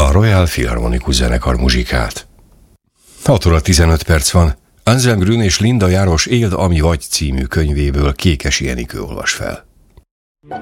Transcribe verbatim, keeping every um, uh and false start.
a Royal Philharmonikus Zenekar muzsikát. hat óra tizenöt perc van. Anselm Grün és Linda Járos Éld, ami vagy című könyvéből Kékesi Enikő olvas fel.